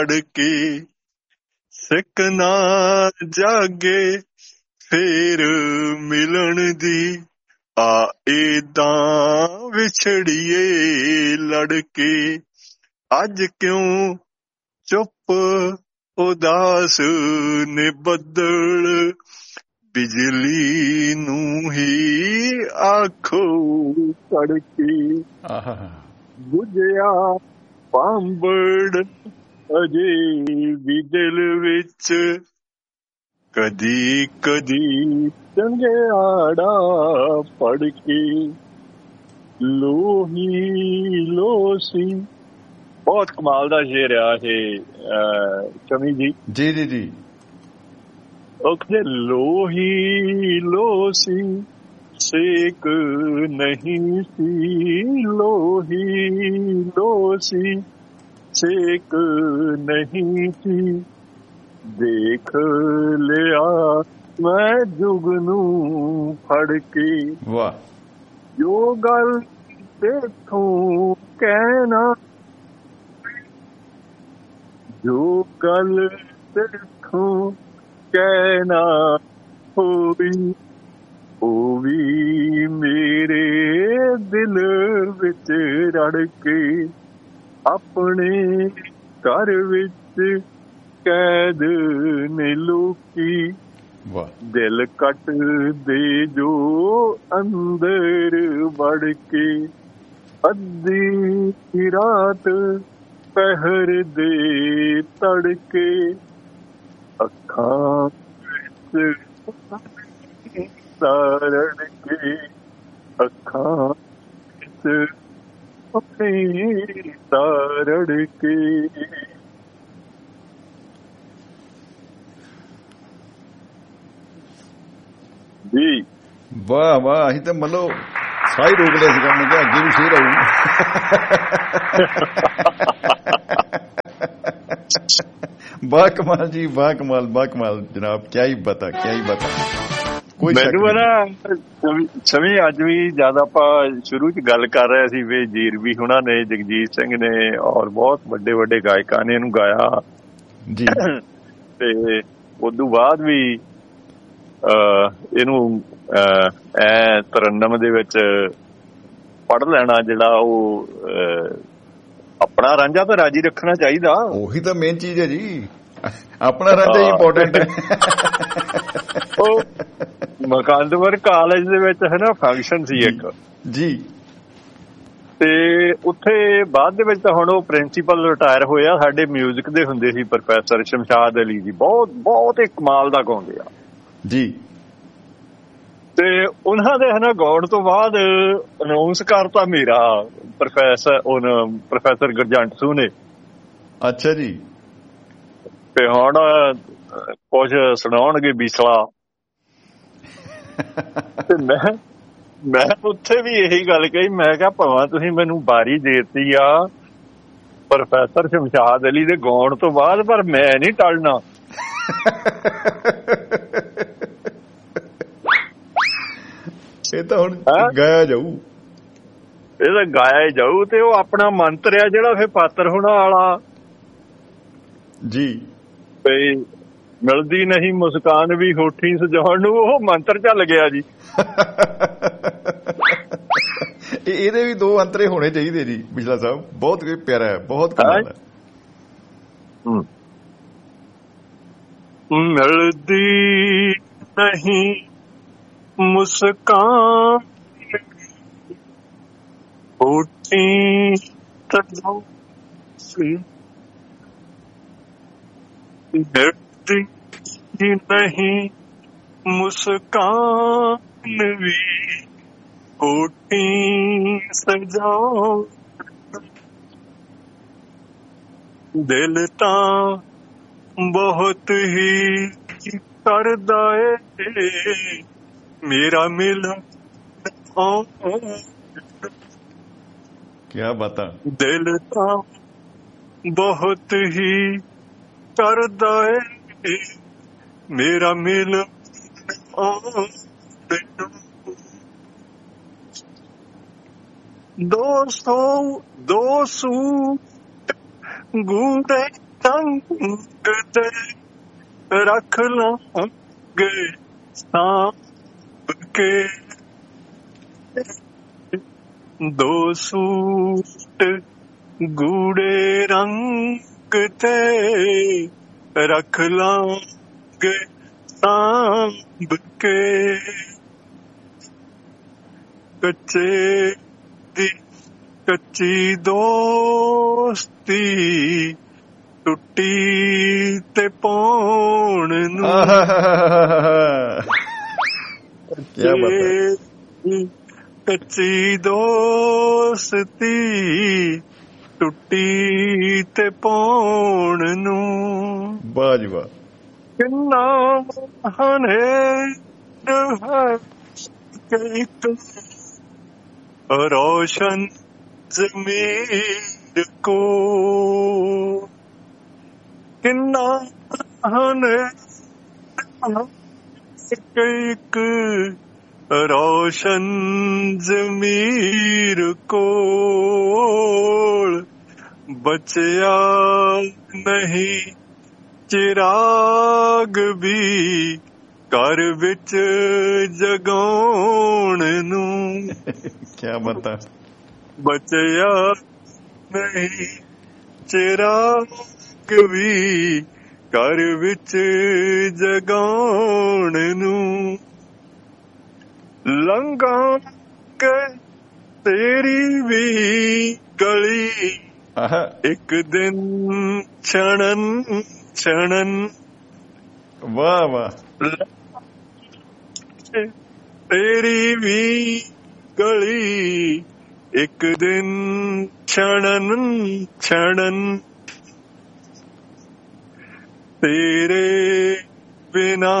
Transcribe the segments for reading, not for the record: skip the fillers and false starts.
ਕੇ ਸਿੱਕ ਨਾ ਜਾਗੇ ਫੇਰ ਮਿਲਣ ਦੀ ਆ ਏਦਾਂ ਵਿਛੜੀਏ ਲੜ ਕੇ ਅੱਜ ਕਿਉਂ ਚੁੱਪ ਉਦਾਸ ਨੇ ਬੱਦਲ ਬਿਜਲੀ ਨੂੰ ਹੀ ਆਖੋ ਤੜਕੇ ਬੁਝਿਆ ਪਾਂਬੜ ਅਜੇ ਵੀ ਦਿਲ ਵਿੱਚ ਕਦੀ ਕਦੀ ਚੰਗਿਆੜਾ ਪੜ ਕੇ ਲੋਹੀ ਲੋਸੀ। ਬਹੁਤ ਕਮਾਲ ਦਾ ਸ਼ੇਰ ਆ ਇਹ ਚਮੀ ਜੀ। ਜੀ ਜੀ ਜੀ। ਉਹਦੇ ਲੋਹੀ ਲੋਸੀ ਸੇਕ ਨਹੀਂ ਸੀ, ਲੋਹੀ ਲੋਸੀ ਸੇਕ ਨਹੀਂ ਸੀ, ਦੇਖ ਲਿਆ ਮੈਂ ਜੁਗ ਨੂੰ ਫੜ ਕੇ। ਵਾਹ। ਜੋ ਗੱਲ ਦੇਖੋ ਕਹਿਣਾ, ਜੋ ਗੱਲ ਦੇਖੋ ਕਹਿਣਾ ਹੋਈ ਉਹ ਵੀ ਮੇਰੇ ਦਿਲ ਵਿੱਚ ਰੜ ਕੇ ਆਪਣੇ ਘਰ ਵਿੱਚ ਕੈਦ ਨੇ ਲੋਕੀ। ਦਿਲ ਕੱਟ ਦੇ ਜੋ ਅੰਦਰ ਵੜ ਕੇ ਅੱਧੀ ਰਾਤ ਪਹਿਰ ਦੇ ਤੜਕੇ ਅੱਖਾਂ ਵਿੱਚ ਸਾਰੜ ਕੇ, ਅੱਖਾਂ ਵਿੱਚ ਆਪਣੀ ਸਾਰੜ ਕੇ। ਜੀ ਵਾਹ ਵਾਹ। ਅਸੀਂ ਤਾਂ ਮਤਲਬ ਸਾਹ ਹੀ ਰੋਕ ਲਿਆ ਸੀਗਾ, ਮੈਂ ਕਿਹਾ ਅੱਗੇ ਵੀ ਸ਼ੇਰ ਆਊ। ਬਾ ਕਮਾਲ ਜੀ, ਬਾ ਕਮਾਲ, ਬਾ ਕਮਾਲ ਜਨਾਬ। ਕਿਆ ਹੀ ਬਤਾ, ਕਿਆ ਹੀ ਬਤਾ। ਮੈਨੂੰ ਨਾ ਸਮੀ ਅੱਜ ਵੀ ਜਦ ਆਪਾਂ ਸ਼ੁਰੂ ਚ ਗੱਲ ਕਰ ਰਹੇ ਸੀ ਵੀ ਜੀਰਵੀ ਹੁਣਾਂ ਨੇ, ਜਗਜੀਤ ਸਿੰਘ ਨੇ ਔਰ ਬਹੁਤ ਵੱਡੇ ਵੱਡੇ ਗਾਇਕਾਂ ਨੇ ਇਹਨੂੰ ਗਾਇਆ ਜੀ, ਤੇ ਉਦੋਂ ਬਾਅਦ ਵੀ ਇਹਨੂੰ ਐ ਤਰੰਨਮ ਦੇ ਵਿੱਚ ਪੜ੍ਹ ਲੈਣਾ ਜਿਹੜਾ ਉਹ ਆਪਣਾ ਰਾਂਝਾ ਤਾਂ ਰਾਜੀ ਰੱਖਣਾ ਚਾਹੀਦਾ। ਉਹੀ ਤਾਂ ਮੇਨ ਚੀਜ਼ ਹੈ ਜੀ, ਆਪਣਾ ਰਾਂਝਾ ਹੀ ਇੰਪੋਰਟੈਂਟ ਹੈ। ਉਹ ਮਕੰਦਪੁਰ ਕਾਲਜ ਦੇ ਵਿੱਚ ਹੈ ਨਾ ਫੰਕਸ਼ਨ ਸੀ ਇੱਕ ਜੀ, ਤੇ ਉੱਥੇ ਬਾਅਦ ਦੇ ਵਿੱਚ ਤਾਂ ਹੁਣ ਉਹ ਪ੍ਰਿੰਸੀਪਲ ਰਿਟਾਇਰ ਹੋਇਆ, ਸਾਡੇ ਮਿਊਜ਼ਿਕ ਦੇ ਹੁੰਦੇ ਸੀ ਪ੍ਰੋਫੈਸਰ ਸ਼ਮਸ਼ਾਦ ਅਲੀ ਜੀ, ਬਹੁਤ ਹੀ ਕਮਾਲ ਦਾ ਗਾਉਂਦੇ ਆ ਜੀ। ਤੇ ਉਹਨਾਂ ਦੇ ਹਨਾ ਗਾਉਣ ਤੋਂ ਬਾਅਦ ਅਨਾਉਂਸ ਕਰਤਾ ਮੇਰਾ ਪ੍ਰੋਫੈਸਰ ਗੁਰਜੰਟ ਨੇ। ਅੱਛਾ ਜੀ। ਤੇ ਹੁਣ ਕੁਝ ਸੁਣਾਉਣਗੇ ਬੀਸਲਾ। ਤੇ ਮੈਂ ਉੱਥੇ ਵੀ ਇਹੀ ਗੱਲ ਕਹੀ, ਮੈਂ ਕਿਹਾ ਭਾਵੇਂ ਤੁਸੀਂ ਮੈਨੂੰ ਬਾਰੀ ਦੇਤੀ ਆ ਪ੍ਰੋਫੈਸਰ ਸ਼ਮਸ਼ਾਦ ਅਲੀ ਦੇ ਗਾਉਣ ਤੋਂ ਬਾਅਦ, ਪਰ ਮੈਂ ਨਹੀਂ ਟਲਣਾ। ਇਹ ਤਾਂ ਹੁਣ ਗਾਇਆ ਜਾਊ, ਇਹ ਤਾਂ ਗਾਇਆ ਜਾਊ। ਤੇ ਉਹ ਆਪਣਾ ਮੰਤਰ ਆ ਜਿਹੜਾ ਫਿਰ ਪਾਤਰ ਹੋਣਾ ਵਾਲਾ ਜੀ, ਬਈ ਮਿਲਦੀ ਨਹੀਂ ਮੁਸਕਾਨ ਵੀ ਹੋਠੀ ਸਜਾਉਣ ਨੂੰ, ਉਹ ਮੰਤਰ ਚੱਲ ਗਿਆ ਜੀ। ਇਹਦੇ ਵੀ ਦੋ ਅੰਤਰੇ ਹੋਣੇ ਚਾਹੀਦੇ ਜੀ ਬਿਜਲਾ ਸਾਹਿਬ, ਬਹੁਤ ਪਿਆਰਾ ਹੈ, ਬਹੁਤ ਕਮਾਲ ਹੈ। ਮਿਲਦੀ ਨਹੀਂ ਮੁਸਕਾਨ ਹੋਠੀ ਸਜਾਉਣ, ਮਿਲਦੀ ਨਹੀਂ ਮੁਸਕਾਨ ਵੀ ਹੋਠੀ ਸਜਾਉ, ਦਿਲ ਤਾਂ ਬਹੁਤ ਹੀ ਕਰਦਾ ਏ ਮੇਰਾ ਮਿਲਣ। ਕਿਆ ਬਾਤਾਂ। ਦਿਲ ਤਾਂ ਬਹੁਤ ਹੀ ਕਰਦਾ ਏ ਮੇਰਾ ਮਿਲਣ। ਦੋ ਸੂਟ ਗੂੜੇ ਟੰਗ ਤੇ ਰੱਖ ਲਾਂਗੇ ਸਾਂਭ ਕੇ, ਦੋ ਸੂਟ ਗੂੜੇ ਰੰਗ ਤੇ ਰੱਖ ਲਾਂਗੇ ਸਾਂਭ ਕੇ, ਕੱਚੇ ਦੀ ਕੱਚੀ ਦੋਸਤੀ ਟੁੱਟੀ ਤੇ ਪਾਉਣ ਨੂੰ, ਕਿਆ ਬਾਤ ਹੈ। ਕੱਚੀ ਦੋਸਤੀ ਟੁੱਟੀ ਤੇ ਪਾਉਣ ਨੂੰ, ਵਾਹ ਜੀ ਵਾਹ। ਕਿੰਨਾ ਹਨੇਰ ਹੈ ਕਿ ਇੱਕ ਰੋਸ਼ਨ ਜ਼ਮੀਰ ਕੋ, ਕਿੰਨਾ ਹਨੇਰ ਕਿ ਇੱਕ ਰੋਸ਼ਨ ਜ਼ਮੀਰ ਕੋਲ, ਬਚਿਆ ਨਹੀਂ ਚਿਰਾਗ ਵੀ ਘਰ ਵਿੱਚ ਜਗਾਉਣ ਨੂੰ, ਕਿਆ ਬਾਤ ਹੈ। ਬਚਿਆ ਨਹੀਂ ਚਿਰਾਗ ਵੀ ਘਰ ਵਿੱਚ ਜਗਾਉਣ ਨੂੰ, ਲੰਘਾਂਗੇ ਤੇਰੀ ਵੀ ਗਲੀ ਇੱਕ ਦਿਨ ਛਣਨ ਛਣਨ, ਵਾਹ ਵਾਹ। ਤੇਰੀ ਵੀ ਗਲੀ ਇੱਕ ਦਿਨ ਛਣਨ ਛਣਨ, ਤੇਰੇ ਬਿਨਾ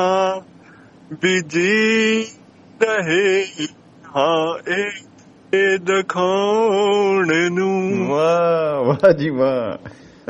ਬਿਜੀ ਰਹੇ ਹਾਂ ਇਹ ਦਿਖਾਉਣ ਨੂੰ, ਵਾਹ ਵਾਹ ਜੀ ਵਾਹ।